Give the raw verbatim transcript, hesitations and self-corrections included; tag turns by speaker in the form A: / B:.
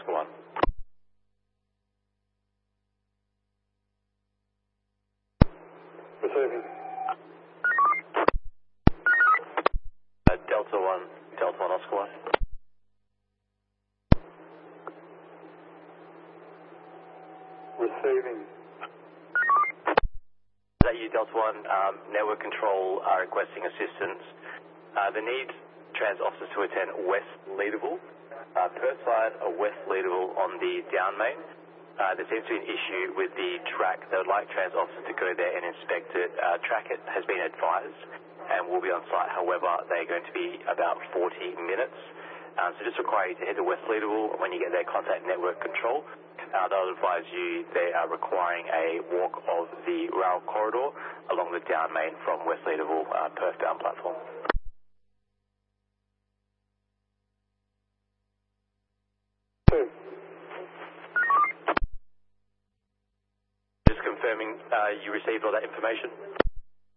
A: Oscar one.
B: Receiving.
A: Uh, Delta one, Delta one Oscar one.
B: Receiving.
A: Is that you, Delta one? Um, network control are requesting assistance. Uh, they need trans officers to attend West Leaderville. Uh, Perth side or West Leaderville on the down main. Uh, there seems to be an issue with the track. They would like trans officers to go there and inspect it. Uh, track it has been advised and will be on site. However, they're going to be about forty minutes. Um, so just require you to head to West Leaderville. When you get there, contact network control. Uh, they'll advise you they are requiring a walk of the rail corridor along the down main from West Leaderville, uh, Perth down platform.
B: Two.
A: Just confirming uh, you received all that information?